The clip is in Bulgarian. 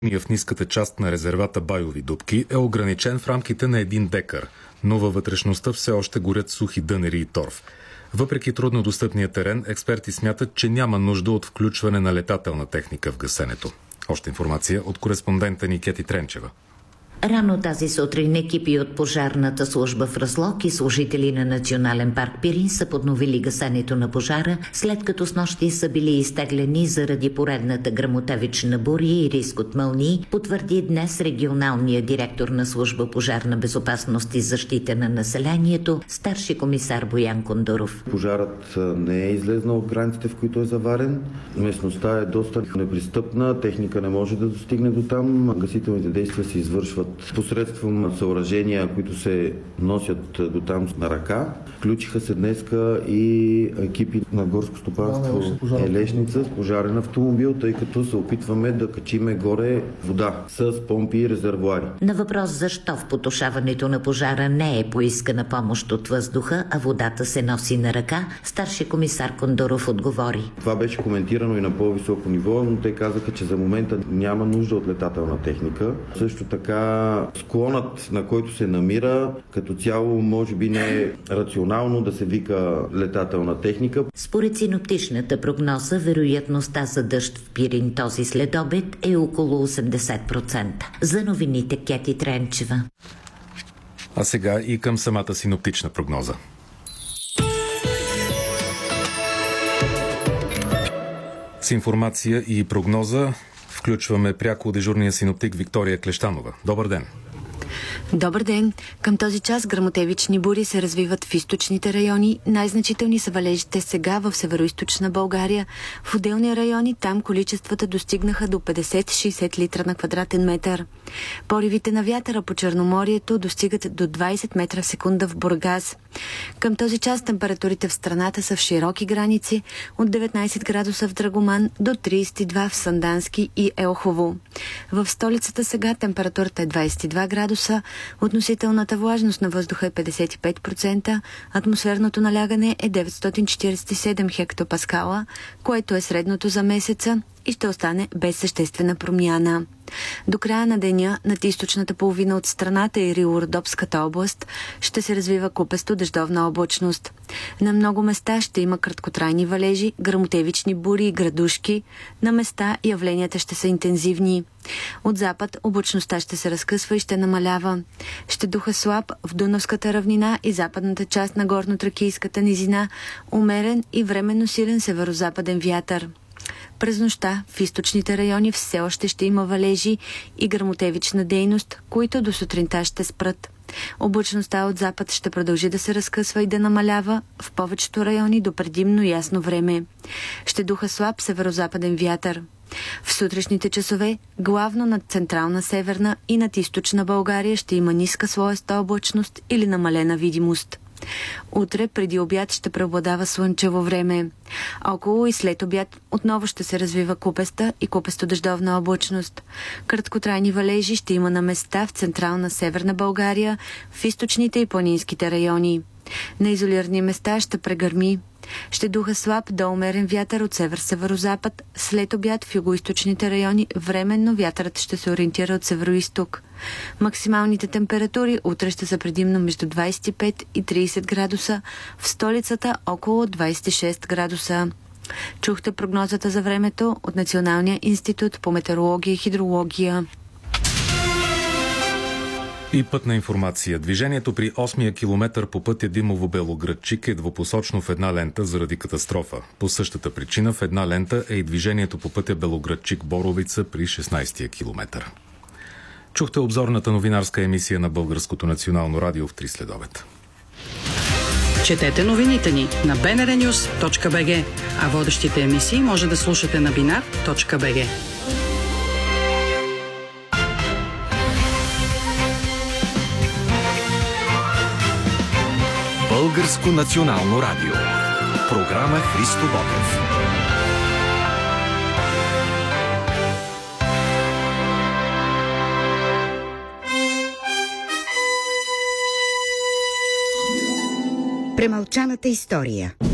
в ниската част на резервата Байови дупки е ограничен в рамките на 1 декар, но във вътрешността все още горят сухи дънери и торф. Въпреки труднодостъпния терен, експерти смятат, че няма нужда от включване на летателна техника в гасенето. Още информация от кореспондента ни Кети Тренчева. Рано тази сутрин екипи от пожарната служба в Разлог и служители на Национален парк Пирин са подновили гасенето на пожара, след като снощи са били изтеглени заради поредната гръмотевична буря и риск от мълнии, потвърди днес регионалният директор на служба пожарна безопасност и защита на населението, старши комисар Боян Кондуров. Пожарът не е излезнал от границите, в които е заварен. Местността е доста непристъпна, техника не може да достигне до там. Гасителните действия се извършват посредством съоръжения, които се носят до там на ръка. Включиха се днеска и екипи на горско стопанство Елешница с пожарен автомобил, тъй като се опитваме да качиме горе вода с помпи и резервоари. На въпрос защо в потушаването на пожара не е поискана помощ от въздуха, а водата се носи на ръка, старши комисар Кондуров отговори. Това беше коментирано и на по-високо ниво, но те казаха, че за момента няма нужда от летателна техника. Също така склонът, на който се намира, като цяло може би не е рационално да се вика летателна техника. Според синоптичната прогноза, вероятността за дъжд в Пирин този следобед е около 80%. За новините Кети Тренчева. А сега и към самата синоптична прогноза. С информация и прогноза включваме пряко дежурния синоптик Виктория Клещанова. Добър ден! Добър ден! Към този час гръмотевични бури се развиват в източните райони. Най-значителни са валежите сега в североизточна България. В отделни райони там количествата достигнаха до 50-60 литра на квадратен метър. Поривите на вятъра по Черноморието достигат до 20 метра в секунда в Бургас. Към този час температурите в страната са в широки граници от 19 градуса в Драгоман до 32 в Сандански и Елхово. В столицата сега температурата е 22 градуса, относителната влажност на въздуха е 55%, атмосферното налягане е 947 хектопаскала, което е средното за месеца и ще остане без съществена промяна. До края на деня над източната половина от страната и Рило-Родопската област ще се развива купесто дъждовна облачност. На много места ще има краткотрайни валежи, гръмотевични бури и градушки. На места явленията ще са интензивни. От запад облачността ще се разкъсва и ще намалява. Ще духа слаб в Дунавската равнина и западната част на горно-тракийската низина, умерен и временно силен северозападен вятър. През нощта в източните райони все още ще има валежи и гръмотевична дейност, които до сутринта ще спрат. Облачността от запад ще продължи да се разкъсва и да намалява в повечето райони до предимно ясно време. Ще духа слаб северозападен вятър. В сутрешните часове, главно над централна, северна и над източна България ще има ниска слоеста облачност или намалена видимост. Утре преди обяд ще преобладава слънчево време. Около и след обяд отново ще се развива купеста и купесто-дъждовна облачност. Краткотрайни валежи ще има на места в централна северна България, в източните и планинските райони. На изолирани места ще прегърми. Ще духа слаб до умерен вятър от север-северозапад. След обяд в югоизточните райони временно вятърът ще се ориентира от североизток. Максималните температури утре ще са предимно между 25 и 30 градуса, в столицата около 26 градуса. Чухте прогнозата за времето от Националния институт по метеорология и хидрология. И пътна информация. Движението при 8-я километър по пътя Димово-Белоградчик е двупосочно в една лента заради катастрофа. По същата причина в една лента е и движението по пътя Белоградчик-Боровица при 16-я километър. Чухте обзорната новинарска емисия на Българското национално радио в 3 следобед. Четете новините ни на bnrnews.bg, а водещите емисии може да слушате на binar.bg. Българско национално радио. Програма Христо Ботев. Премълчаната история.